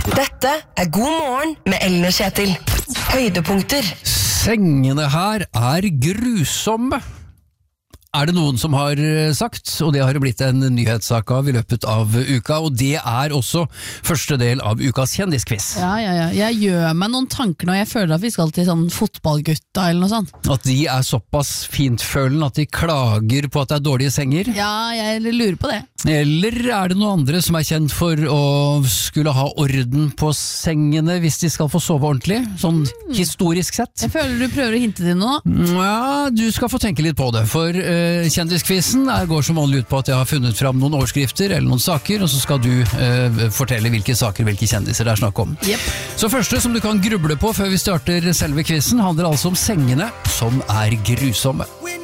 Dette God morgen med Ellen og Kjetil. Høydepunkter. Sengene her grusomme. Det noen som har sagt, og det har blitt en nyhetssak av I løpet av uka, og det også første del av ukas kjendisquiz. Ja. Jeg gjør meg noen tanker når jeg føler at vi skal til sånn fotballgutta eller noe sånt. At de såpass fintfølende at de klager på at det dårlige senger? Ja, jeg lurer på det. Eller det noen andre som kjent for å skulle ha orden på sengene hvis de skal få sove ordentlig, sånn historisk sett? Jeg føler du prøver å hinte til noe. Ja, du skal få tenke litt på det, for kjendiskvisen går som vanlig ut på at jeg har funnet fram noen overskrifter eller noen saker, og så skal du fortelle hvilke saker, hvilke kjendiser det snakk om. Yep. Så første som du kan gruble på før vi starter selve kvisen, handler altså om sengene som grusomme.